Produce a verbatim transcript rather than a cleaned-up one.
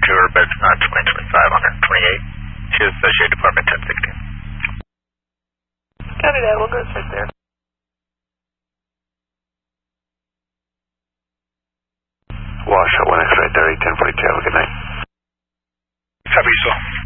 to her, but it's not twenty twenty-five, one twenty-eight. She is Associated Department ten sixteen. Copy that, we'll go straight there. Wash at one X-ray thirty, ten forty-two, have a good night. Copy yourself.